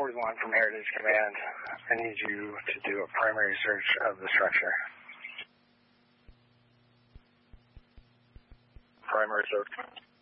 Towers 1 from Heritage Command. I need you to do a primary search of the structure. Primary search.